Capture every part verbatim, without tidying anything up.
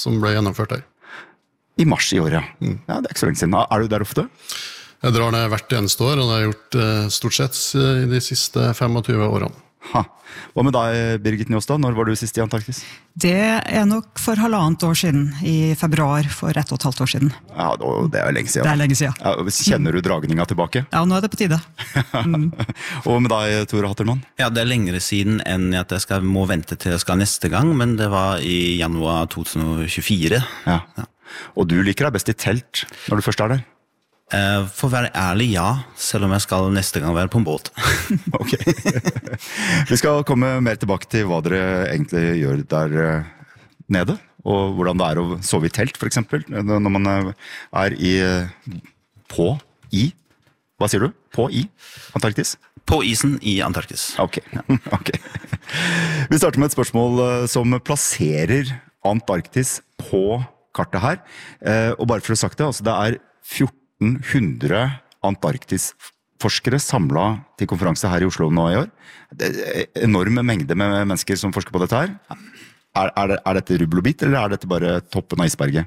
som ble gjennomført der. I mars i år, ja. Mm. Ja, det er ikke så lenge siden. Er du der ofte? Jeg drar ned hvert eneste år, og det har jeg gjort eh, stort sett i de siste tjuefem årene. Ha. Hva med deg, Birgit Njåstad? Når var du sist i Antarktis? Det er nok for halvannet år siden, i februar for ett og et halvt år siden. Ja, det er lenge siden. Det er lenge siden. Ja, kjenner du dragninga tilbake? Ja, nå er det på tide. Mm. Og med deg, Tore Hattermann? Ja, det er lengre siden enn at jeg skal, må vente til jeg skal neste gang, men det var i januar to tusen og tjuefire. Ja. Ja. Og du liker deg best i telt når du først er der? For å være ærlig, ja, selv om jeg skal neste gang være på en båt. Ok. Vi skal komme mer tilbake til hva dere egentlig gjør der nede, og hvordan det er å sove i telt, for eksempel, når man er i, på, i, hva sier du? På, i, Antarktis? På isen i Antarktis. Ok, ok. Vi starter med et spørsmål som plasserer Antarktis på kartet her, og bare for å ha sagt det, altså det er fjorten hundre Antarktis-forskere samlet til konferanse her i Oslo nå i år. Det er enorme mengder med mennesker som forsker på dette her. Er, er, det, er dette rubbel og bit, eller er dette bare toppen av isberget?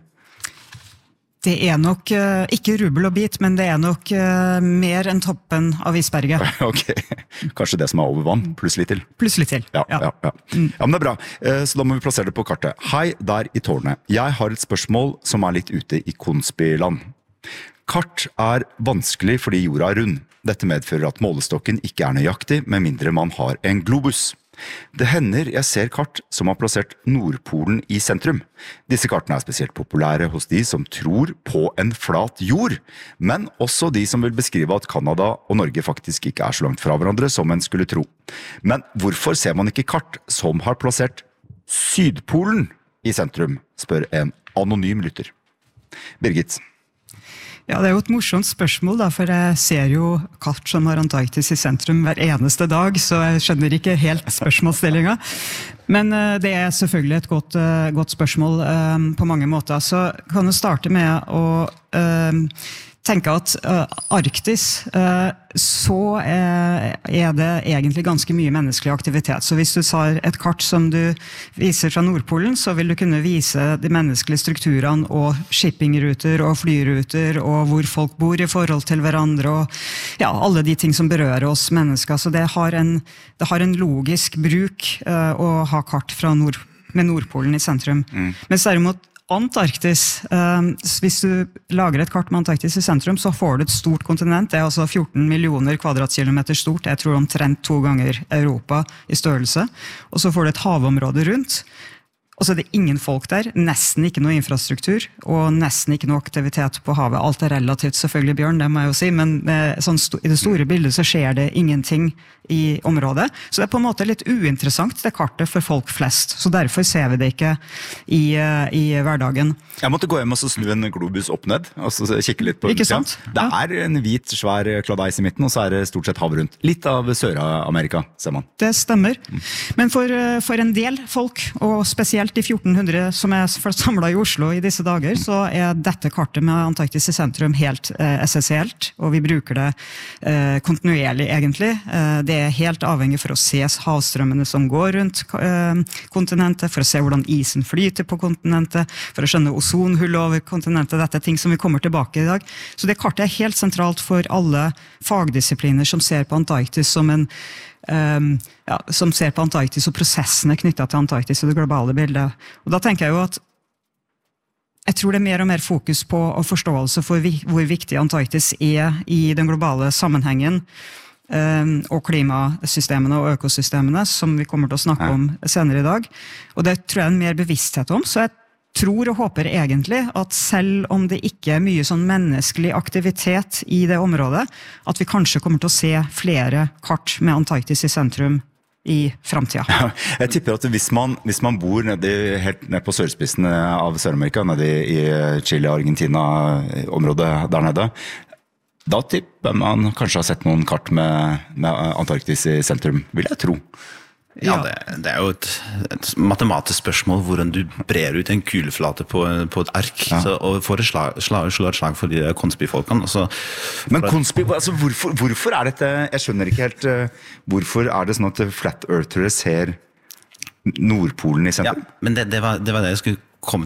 Det er nok uh, ikke rubbel og bit, men det er nok uh, mer enn toppen av isberget. Ok, kanskje det som er over vann, pluss litt til. Pluss litt til, ja. Ja, ja, ja. Mm. Ja, men det er bra. Så da må vi plassere det på kartet. Hei, der i tårnet. Jeg har et spørsmål som er litt ute i konspiland. Kart er vanskelig fordi jorda er rund. Dette medfører at målestokken ikke er nøyaktig, med mindre man har en globus. Det hender jeg ser kart som har plassert Nordpolen i sentrum. Disse kartene er spesielt populære hos de som tror på en flat jord, men også de som vil beskrive at Kanada og Norge faktisk ikke er så langt fra hverandre som en skulle tro. Men hvorfor ser man ikke kart som har plassert Sydpolen i sentrum, spør en anonym lytter. Birgit. Ja, det er jo et morsomt spørsmål da, for jeg ser jo kart som har Antarktis i sentrum hver eneste dag, så jeg skjønner ikke helt spørsmålsstillingen. Men uh, det er selvfølgelig et godt, uh, godt spørsmål uh, på mange måter. Så kan du starte med å uh, tenke at uh, Arktis, uh, så uh, er det egentlig ganske mye menneskelig aktivitet. Så hvis du tar et kart som du viser fra Nordpolen, så vil du kunne vise de menneskelige strukturene og shippingruter og flyruter og hvor folk bor i forhold til hverandre og ja, alle de ting som berører oss mennesker. Så det har en, det har en logisk bruk uh, å ha kart fra nord, med Nordpolen i sentrum. Mm. Mens derimot Antarktis, eh, hvis du lager et kart med Antarktis i sentrum, så får du et stort kontinent. Det er altså fjorten millioner kvadratkilometer stort. Jeg tror omtrent to ganger Europa i størrelse. Og så får du et havområde rundt. Og så er det ingen folk der, nesten ikke noe infrastruktur, og nesten ikke noe aktivitet på havet. Alt er relativt, selvfølgelig, Bjørn, det må jeg jo si, men eh, sånn sto- i det store bildet så skjer det ingenting i området. Så det er på en måte litt uinteressant, det kartet, for folk flest. Så derfor ser vi det ikke i, uh, i hverdagen. Jeg måtte gå hjem og så snu en globus opp ned, og så kikke litt på Ikke sant? Det er en hvit, svær kladeis i midten, og så er det stort sett hav rundt. Litt av Sør-Amerika, ser man. Det stemmer. Men for, uh, for en del folk, og spesielt de fjorten hundre som er samlet i Oslo i disse dager, så er dette kartet med Antarktis i sentrum helt uh, essensielt, og vi bruker det uh, kontinuerlig egentlig. Uh, det er helt avhengig for å se havstrømmene som går rundt uh, kontinentet, for å se hvordan isen flyter på kontinentet, for å skjønne ozonhull over kontinentet. Dette er ting som vi kommer tilbake i dag. Så det kartet er helt sentralt for alle fagdisipliner som ser på Antarktis som en um, ja, som ser på Antarktis og prosessene knyttet til Antarktis og det globale bildet. Og da tenker jeg jo at jeg tror det er mer og mer fokus på og forståelse for vi, hvor viktig Antarktis er i den globale sammenhengen, Um, og klimasystemene og økosystemene som vi kommer til å snakke om senere i dag. Og det tror jeg er en mer bevissthet om, så jeg tror og håper egentlig at selv om det ikke er mye sånn menneskelig aktivitet i det området, at vi kanskje kommer til å se flere kart med Antarktis i sentrum i fremtiden. Ja, jeg tipper at hvis man, hvis man bor nede, helt ned på sørspissen av Sør-Amerika, nede i Chile, Argentina-området der nede, da tipper man kanskje har sett noen kart med, med Antarktis i sentrum, vil jeg tro. Ja, det, det er jo et, et matematisk spørsmål hvordan du brer ut en kuleflate på, på et ark, ja. Så, og får et slag, slag, slå et slag for de konspifolkene. Altså, Men konspi, altså, hvorfor, hvorfor er dette, jeg skjønner ikke helt, uh, hvorfor er det sånn at flat earthere ser Nordpolen i sentrum? Ja, men det, det, var, det var det jeg skulle